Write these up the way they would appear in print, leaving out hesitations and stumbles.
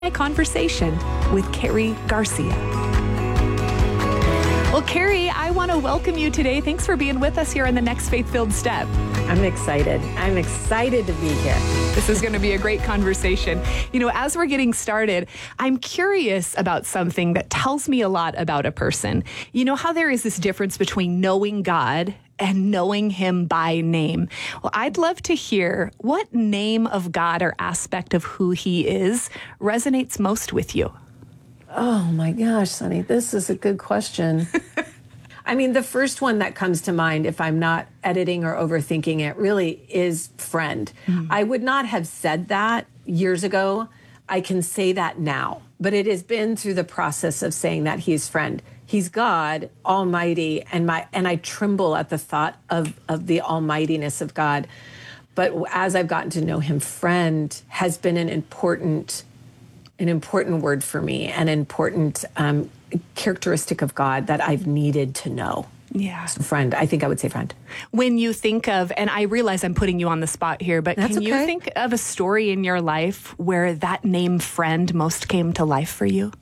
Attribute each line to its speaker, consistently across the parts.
Speaker 1: My conversation with Carrie Garcia. Well, Carrie, I want to welcome you today. Thanks for being with us here on the Next Faith-Filled Step.
Speaker 2: I'm excited. I'm excited to be here.
Speaker 1: This is going to be a great conversation. You know, as we're getting started, I'm curious about something that tells me a lot about a person. You know how there is this difference between knowing God and knowing him by name. Well, I'd love to hear what name of God or aspect of who he is resonates most with you.
Speaker 2: Oh my gosh, Sonny, this is a good question. I mean, the first one that comes to mind, if I'm not editing or overthinking it, really is friend. I would not have said that years ago. I can say that now, but it has been through the process of saying that he's friend. He's God, Almighty, and I tremble at the thought of the almightiness of God. But as I've gotten to know him, friend has been an important word for me, an important characteristic of God that I've needed to know.
Speaker 1: Yeah.
Speaker 2: So friend, I think I would say friend.
Speaker 1: When you think of, and I realize I'm putting you on the spot here, but
Speaker 2: That's
Speaker 1: can you
Speaker 2: okay.
Speaker 1: think of a story in your life where that name friend most came to life for you?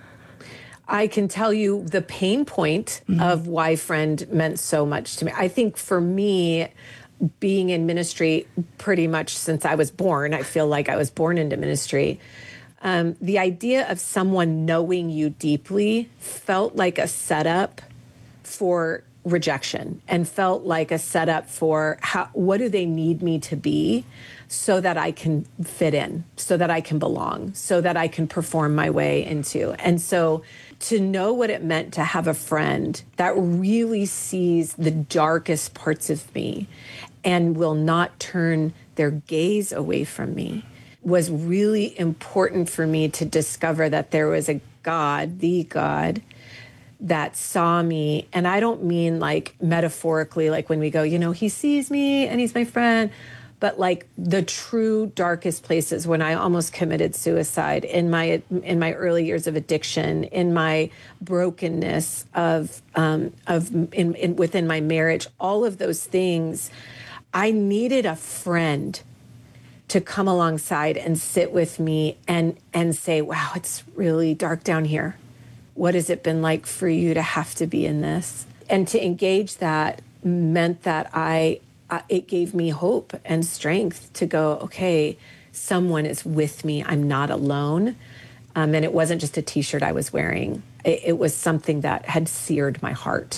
Speaker 2: I can tell you the pain point of why friend meant so much to me. I think for me, being in ministry pretty much since I was born, I feel like I was born into ministry. The idea of someone knowing you deeply felt like a setup for rejection and felt like a setup for what do they need me to be so that I can fit in, so that I can belong, so that I can perform my way into. And so to know what it meant to have a friend that really sees the darkest parts of me and will not turn their gaze away from me was really important for me to discover that there was a God, the God, that saw me. And I don't mean like metaphorically, like when we go, you know, he sees me and he's my friend, but like the true darkest places when I almost committed suicide in my early years of addiction, in my brokenness within my marriage, all of those things, I needed a friend to come alongside and sit with me and say, wow, it's really dark down here. What has it been like for you to have to be in this? And to engage that meant that it gave me hope and strength to go, okay, someone is with me. I'm not alone. And it wasn't just a T-shirt I was wearing. It was something that had seared my heart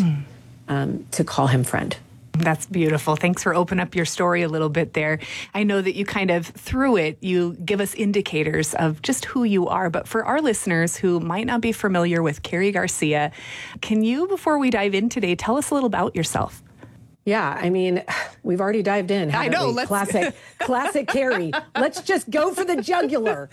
Speaker 2: to call him friend.
Speaker 1: That's beautiful. Thanks for opening up your story a little bit there. I know that you kind of, through it, you give us indicators of just who you are. But for our listeners who might not be familiar with Carrie Garcia, can you, before we dive in today, tell us a little about yourself?
Speaker 2: Yeah, I mean, we've already dived in.
Speaker 1: I know.
Speaker 2: Classic Carrie. Let's just go for the jugular.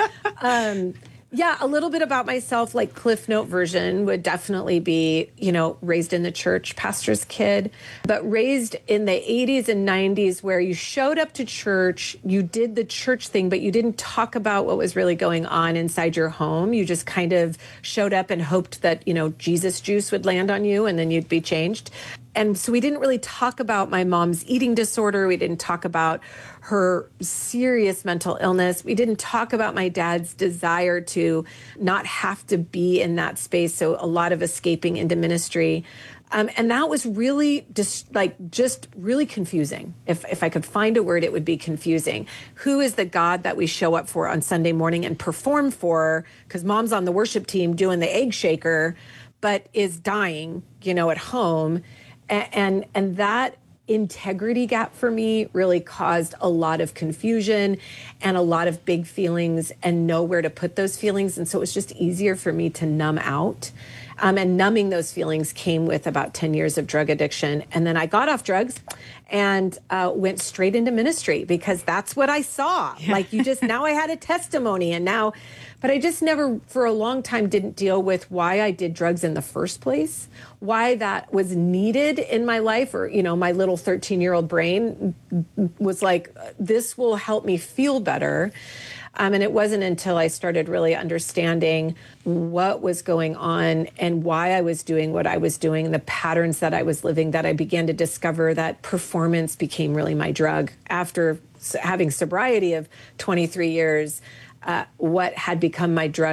Speaker 2: Yeah, a little bit about myself, like Cliff Note version would definitely be, you know, raised in the church, pastor's kid, but raised in the 80s and 90s where you showed up to church, you did the church thing, but you didn't talk about what was really going on inside your home. You just kind of showed up and hoped that, you know, Jesus juice would land on you and then you'd be changed. And so we didn't really talk about my mom's eating disorder. We didn't talk about her serious mental illness. We didn't talk about my dad's desire to not have to be in that space. So a lot of escaping into ministry. And that was really just really confusing. If I could find a word, it would be confusing. Who is the God that we show up for on Sunday morning and perform for? Because mom's on the worship team doing the egg shaker, but is dying, you know, at home. And that integrity gap for me really caused a lot of confusion and a lot of big feelings and nowhere to put those feelings. And so it was just easier for me to numb out. And numbing those feelings came with about 10 years of drug addiction. And then I got off drugs and went straight into ministry because that's what I saw. Yeah. Like now I had a testimony but I just never, for a long time, didn't deal with why I did drugs in the first place, why that was needed in my life, or, you know, my little 13-year-old brain was like, this will help me feel better. And it wasn't until I started really understanding what was going on and why I was doing what I was doing, the patterns that I was living, that I began to discover that performance became really my drug. After having sobriety of 23 years, what had become my drug